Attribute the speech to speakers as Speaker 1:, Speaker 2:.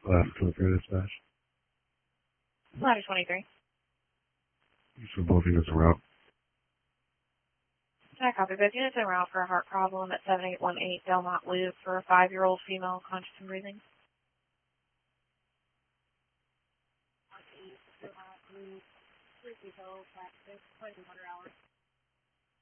Speaker 1: Last delivery dispatch.
Speaker 2: Ladder 23.
Speaker 1: You said both units are out.
Speaker 2: I copy. Both units en route for a heart problem at 7818 Delmont Loop for a 5-year-old female conscious and breathing.